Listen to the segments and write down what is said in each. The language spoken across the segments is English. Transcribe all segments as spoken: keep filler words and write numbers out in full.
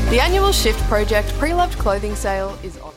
The annual Shift Project pre-loved clothing sale is on.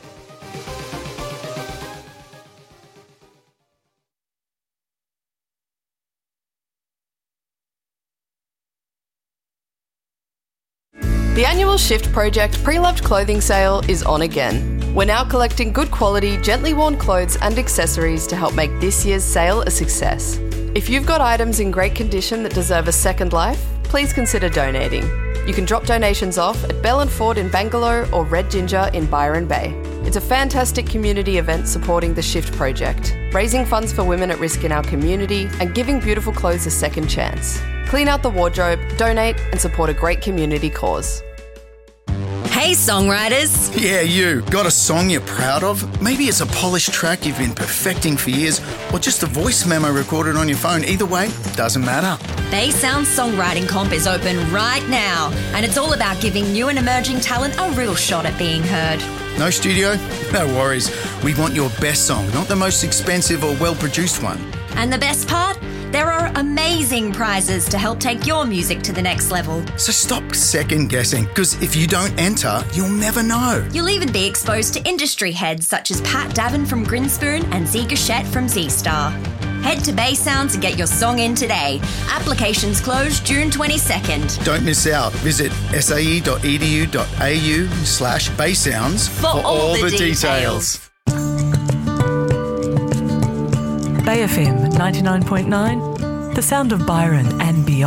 The annual Shift Project pre-loved clothing sale is on again. We're now collecting good quality, gently worn clothes and accessories to help make this year's sale a success. If you've got items in great condition that deserve a second life, please consider donating. You can drop donations off at Bell and Ford in Bangalore or Red Ginger in Byron Bay. It's a fantastic community event supporting the Shift Project, raising funds for women at risk in our community and giving beautiful clothes a second chance. Clean out the wardrobe, donate and support a great community cause. Hey songwriters! Yeah, you. Got a song you're proud of? Maybe it's a polished track you've been perfecting for years, or just a voice memo recorded on your phone. Either way, doesn't matter. Baysound Songwriting Comp is open right now, and it's all about giving new and emerging talent a real shot at being heard. No studio? No worries. We want your best song, not the most expensive or well-produced one. And the best part? There are amazing prizes to help take your music to the next level. So stop second-guessing, because if you don't enter, you'll never know. You'll even be exposed to industry heads such as Pat Davin from Grinspoon and Z Gachette from Z-Star. Head to Baysound to get your song in today. Applications close June twenty-second. Don't miss out. Visit sae.edu.au slash baysounds for, for all, all the, the details. details. Bay F M ninety-nine point nine, the sound of Byron and beyond.